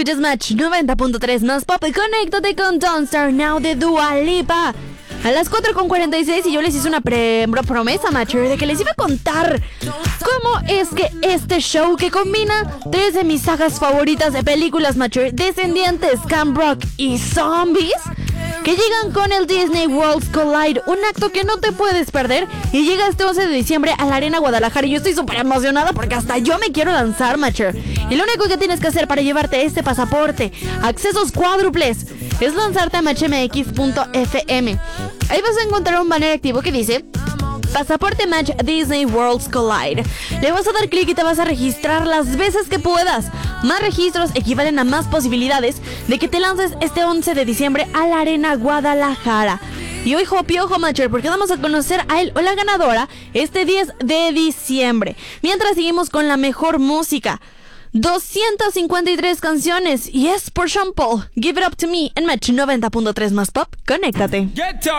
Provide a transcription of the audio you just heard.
Escuchas Match 90.3 más pop. Conéctate con Don't Start Now de Dua Lipa. A las 4:46 y yo les hice una promesa, Matcher, de que les iba a contar cómo es que este show que combina 3 de mis sagas favoritas de películas, Matcher, Descendientes, Camp Rock y Zombies, que llegan con el Disney Worlds Collide, un acto que no te puedes perder, y llega este 11 de diciembre a la Arena Guadalajara, y yo estoy súper emocionada porque hasta yo me quiero lanzar, Matcher. Y lo único que tienes que hacer para llevarte este pasaporte, accesos cuádruples, es lanzarte a matchmx.fm. Ahí vas a encontrar un banner activo que dice Pasaporte Match Disney Worlds Collide. Le vas a dar clic y te vas a registrar las veces que puedas. Más registros equivalen a más posibilidades de que te lances este 11 de diciembre a la Arena Guadalajara. Y hoy, piojo, Matcher, porque vamos a conocer a él o la ganadora este 10 de diciembre. Mientras seguimos con la mejor música. 253 canciones y es por Sean Paul. Give It Up To Me en Match 90.3 más pop. Conéctate.